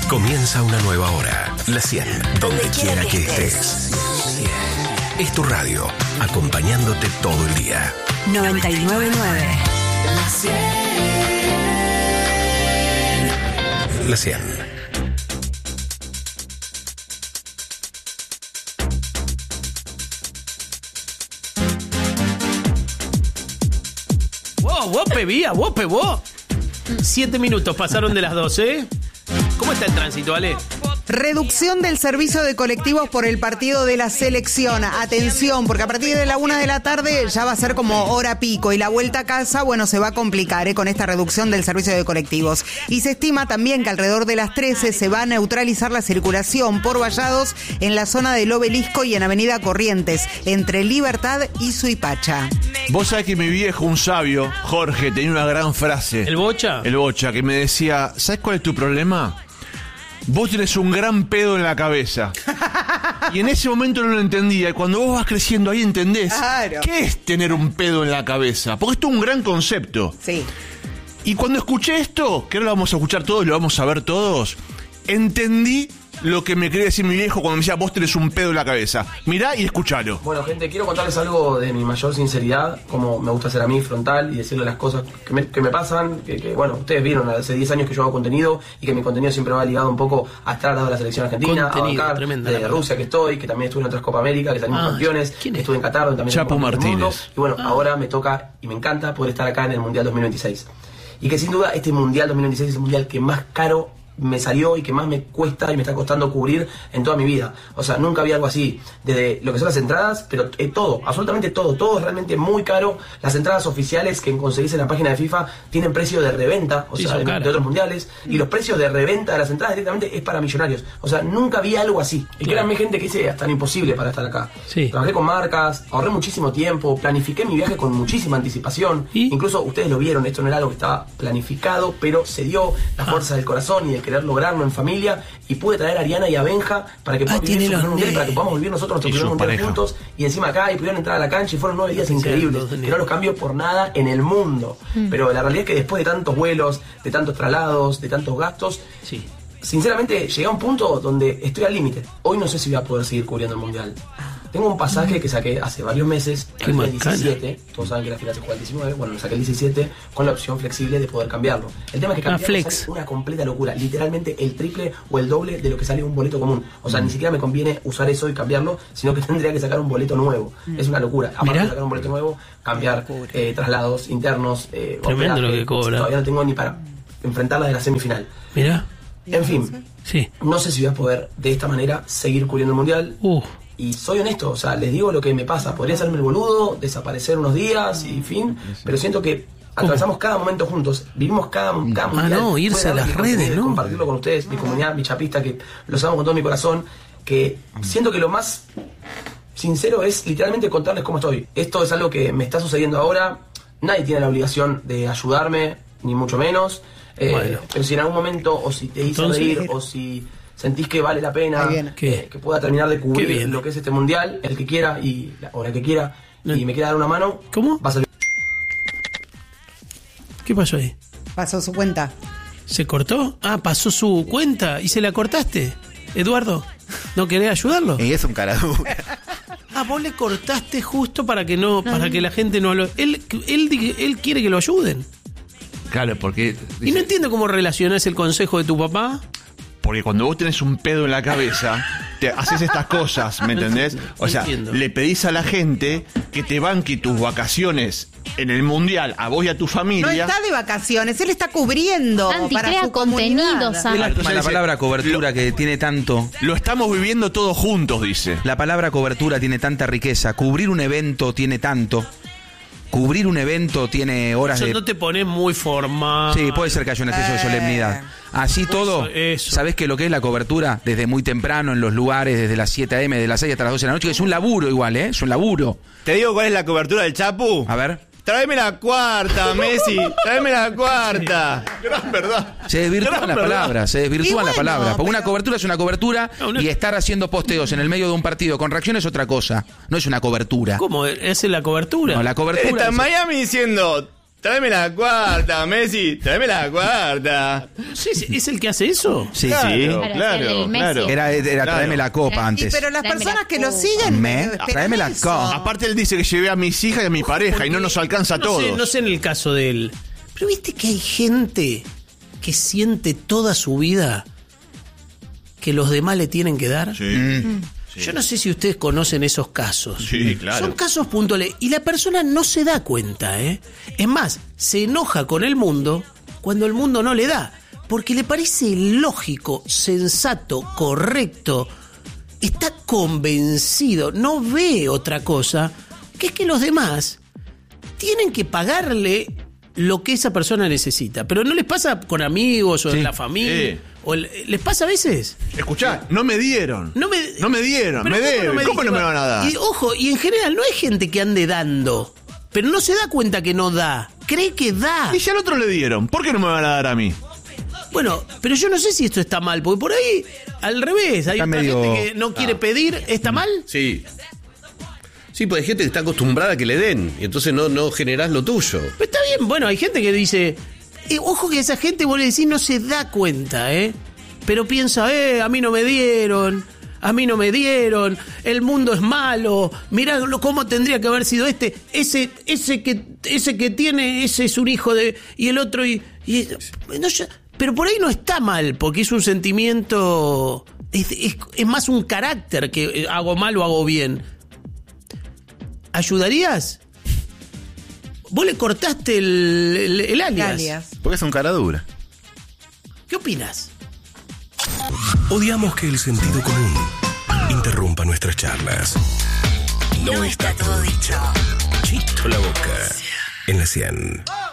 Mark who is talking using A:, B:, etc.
A: Comienza una nueva hora. La 100, donde quiera que estés. Es tu radio, acompañándote todo el día.
B: 99.9.
A: La 100.
C: Vos, pebía, vos. 7 minutos pasaron de las 12. ¿Cómo está el tránsito, Ale?
D: Reducción del servicio de colectivos por el partido de la selección. Atención, porque a partir de la 1 de la tarde ya va a ser como hora pico y la vuelta a casa, bueno, se va a complicar con esta reducción del servicio de colectivos. Y se estima también que alrededor de las 13 se va a neutralizar la circulación por vallados en la zona del Obelisco y en Avenida Corrientes, entre Libertad y Suipacha.
E: Vos sabés que mi viejo, un sabio, Jorge, tenía una gran frase.
C: ¿El Bocha?
E: El Bocha, que me decía, ¿sabés cuál es tu problema? Vos tenés un gran pedo en la cabeza. Y en ese momento no lo entendía. Y cuando vos vas creciendo ahí entendés.
D: Claro.
E: ¿Qué es tener un pedo en la cabeza? Porque esto es un gran concepto.
D: Sí.
E: Y cuando escuché esto, que ahora lo vamos a escuchar todos, lo vamos a ver todos, entendí lo que me quería decir mi viejo cuando me decía, vos tenés un pedo en la cabeza. Mirá y escuchalo.
F: Bueno, gente, quiero contarles algo de mi mayor sinceridad, como me gusta ser a mí, frontal, y decirle las cosas que me pasan, que bueno, ustedes vieron hace 10 años que yo hago contenido, y que mi contenido siempre va ligado un poco a estar al lado de la selección argentina,
C: Contenido,
F: a bancar,
C: tremenda
F: de
C: la
F: Rusia que estoy, que también estuve en otras Copa América, que salimos campeones,
C: ¿quién es?
F: estuve en Qatar, donde también
E: Chapo
F: salimos campeones del mundo,
E: Martínez.
F: y bueno, ahora me toca, y me encanta poder estar acá en el Mundial 2026. Y que sin duda este Mundial 2026 es el Mundial que más caro me salió y que más me cuesta y me está costando cubrir en toda mi vida. O sea, nunca había algo así. Desde lo que son las entradas, pero todo, absolutamente todo es realmente muy caro. Las entradas oficiales que conseguís en la página de FIFA tienen precio de reventa, o
C: Sí,
F: sea,
C: son
F: de
C: caras.
F: otros mundiales, y los precios de reventa de las entradas directamente es para millonarios. O sea, nunca había algo así. Y créanme, gente, que hice hasta imposible para estar acá.
C: Sí.
F: Trabajé con marcas, ahorré muchísimo tiempo, planifiqué mi viaje con muchísima anticipación.
C: ¿Y?
F: Incluso ustedes lo vieron, esto no era algo que estaba planificado, pero se dio la fuerza del corazón y de querer lograrlo en familia, y pude traer a Ariana y a Benja para que puedan vivir
C: tiene
F: su
C: los
F: primer mundial, para que
C: nenes.
F: podamos vivir nosotros nuestro
E: Y
F: primer
E: su
F: mundial
E: pareja.
F: juntos, y encima acá, y pudieron entrar a la cancha, y fueron 9 días increíbles,
C: los nenes.
F: que no los cambio por nada en el mundo. Pero la realidad es que después de tantos vuelos, de tantos traslados, de tantos gastos,
C: Sí.
F: sinceramente llegué a un punto donde estoy al límite. Hoy no sé si voy a poder seguir cubriendo el mundial. Tengo un pasaje que saqué hace varios meses,
C: Qué
F: el
C: macana.
F: 17, todos saben que la final se juega el 19, bueno, lo saqué el 17 con la opción flexible de poder cambiarlo. El tema es que cambiarlo
C: flex.
F: sale una completa locura, literalmente el triple o el doble de lo que sale un boleto común. O sea, ni siquiera me conviene usar eso y cambiarlo, sino que tendría que sacar un boleto nuevo. Es una locura. Aparte
C: Mirá.
F: de sacar un boleto nuevo, cambiar traslados internos,
C: Tremendo lo que
F: hospedaje,
C: cobra.
F: Todavía no tengo ni para enfrentarla de la semifinal.
C: Mirá.
F: En fin,
C: Sí.
F: no sé si voy a poder de esta manera seguir cubriendo el mundial. Y soy honesto, o sea, les digo lo que me pasa. Podría hacerme el boludo, desaparecer unos días y fin, pero siento que atravesamos cada momento juntos, vivimos cada mundial.
C: no, irse
F: Puede
C: a las
F: darme mi
C: redes,
F: contenido,
C: ¿no?
F: compartirlo con ustedes, mi comunidad, mi chapista, que los amo con todo mi corazón, que siento que lo más sincero es literalmente contarles cómo estoy. Esto es algo que me está sucediendo ahora, nadie tiene la obligación de ayudarme, ni mucho menos,
C: Bueno.
F: pero si en algún momento, o si te hice
C: Entonces,
F: reír, o si sentís que vale la pena,
D: Ahí viene.
C: ¿Qué?
F: que pueda terminar de
C: Qué
F: cubrir
C: bien.
F: lo que es este mundial, el que quiera y la hora que quiera, y me quiera dar una mano,
C: ¿Cómo?
F: va a salir.
C: ¿Qué pasó ahí?
D: Pasó su cuenta.
C: ¿Se cortó? Ah, pasó su cuenta y se la cortaste. Eduardo, ¿no querés ayudarlo?
G: Y es un cara dura.
C: Ah, vos le cortaste justo para que no, para que la gente no lo. Él quiere que lo ayuden.
E: Claro, porque
C: Y no entiendo cómo relacionás el consejo de tu papá.
E: porque cuando vos tenés un pedo en la cabeza, te haces estas cosas, ¿me entendés? O sea,
C: Entiendo.
E: le pedís a la gente que te banque tus vacaciones en el mundial, a vos y a tu
D: No
E: familia.
D: está de vacaciones, él está cubriendo
H: Santi,
D: para
H: crea
D: su comunidad.
H: contenido, Santi.
E: Entonces
G: La
E: dice,
G: palabra cobertura que tiene tanto.
E: Lo estamos viviendo todos juntos, dice.
G: La palabra cobertura tiene tanta riqueza. Cubrir un evento tiene tanto. Cubrir un evento tiene horas
C: Eso
G: de...
C: no te pones muy formal.
G: Sí, puede ser que haya un exceso de solemnidad. Así todo,
C: eso.
G: ¿sabés que lo que es la cobertura? Desde muy temprano, en los lugares, desde las 7 a.m., de las 6 hasta las 12 de la noche, que es un laburo igual, ¿eh? Es un laburo.
I: ¿Te digo cuál es la cobertura del Chapu?
G: A ver.
I: Tráeme la cuarta, Messi. Tráeme la cuarta.
E: Gran verdad.
G: Se desvirtúa
E: Gran
G: la
E: verdad.
G: palabra, se desvirtúa
D: Y
G: la
D: bueno,
G: palabra. Porque una
D: pero-
G: cobertura es una cobertura y estar haciendo posteos en el medio de un partido con reacción es otra cosa. No es una cobertura.
C: ¿Cómo? ¿Esa es la cobertura?
G: No, la cobertura
I: Está en
G: es...
I: Miami diciendo, tráeme la cuarta, Messi, tráeme la cuarta.
C: Sí, ¿es el que hace eso?
G: Sí,
I: Claro,
G: sí.
B: el Messi.
I: claro.
G: Era tráeme la copa antes.
D: Pero las
B: Tráeme
D: personas
B: la
D: que lo
B: copa.
D: siguen
G: Tráeme
D: esperan
G: la
D: eso.
G: copa.
E: Aparte él dice que llevé a mis hijas y a mi pareja y no nos alcanza a
C: No
E: todos.
C: sé, no sé en el caso de él. Pero viste que hay gente que siente toda su vida que los demás le tienen que dar.
E: Sí.
C: Yo no sé si ustedes conocen esos casos.
E: Sí, claro.
C: Son casos puntuales y la persona no se da cuenta, ¿eh? Es más, se enoja con el mundo cuando el mundo no le da, porque le parece lógico, sensato, correcto, está convencido, no ve otra cosa, que es que los demás tienen que pagarle lo que esa persona necesita. Pero no les pasa con amigos o
G: Sí.
C: en la familia.
E: Sí.
C: ¿Les pasa a veces?
E: Escuchá, no me dieron.
C: No me
E: dieron,
C: Pero
E: me
C: ¿cómo
E: deben. ¿Cómo no
C: dijeron?
E: me van a dar?
C: Y ojo, y en general no hay gente que ande dando, pero no se da cuenta que no da. Cree que da.
E: Y si al otro le dieron, ¿por qué no me van a dar a mí?
C: Bueno, pero yo no sé si esto está mal, porque por ahí, al revés, hay
G: Está
C: otra
G: medio-
C: gente que no quiere pedir. ¿Está mal?
H: Sí. Sí, pues hay gente que está acostumbrada a que le den y entonces no generás lo tuyo.
C: Pero está bien, bueno, hay gente que dice... ojo que esa gente, vos le decís, no se da cuenta, ¿eh? Pero piensa, a mí no me dieron, el mundo es malo, mirá cómo tendría que haber sido ese que tiene, ese es un hijo de... Y el otro, no, pero por ahí no está mal, porque es un sentimiento... Es más un carácter que hago mal o hago bien. ¿Ayudarías? Vos le cortaste el alias.
I: Porque es un cara dura.
C: ¿Qué opinas?
A: Odiamos que el sentido común interrumpa nuestras charlas. No está todo dicho. Chito la boca en la 100.